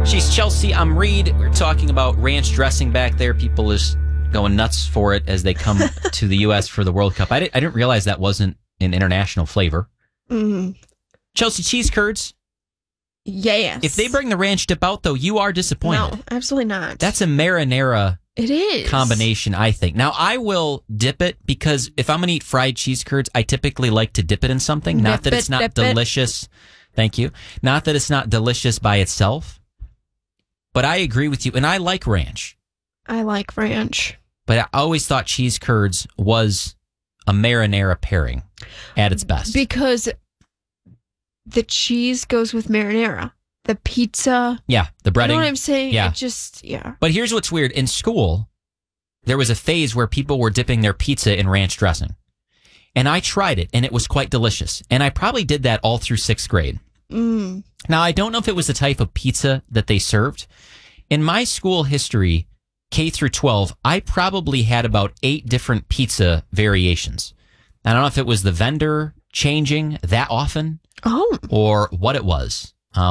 She's Chelsea. I'm Reed. We're talking about ranch dressing back there. People is going nuts for it as they come to the U.S. for the World Cup. I didn't realize that wasn't an international flavor. Chelsea, cheese curds. Yes. If they bring the ranch dip out, though, you are disappointed. No, absolutely not. That's a marinara it is. combination, I think. Now, I will dip it because if I'm going to eat fried cheese curds, I typically like to dip it in something. Not that it's not delicious. Thank you. Not that it's not delicious by itself. But I agree with you, and I like ranch. I like ranch. But I always thought cheese curds was a marinara pairing at its best. Because the cheese goes with marinara. The pizza. Yeah, the breading. You know what I'm saying? Yeah. It just, yeah. But here's what's weird. In school, there was a phase where people were dipping their pizza in ranch dressing. And I tried it, and it was quite delicious. And I probably did that all through 6th grade. Now, I don't know if it was the type of pizza that they served. In my school history, K through 12, I probably had about 8 different pizza variations. I don't know if it was the vendor changing that often or what it was.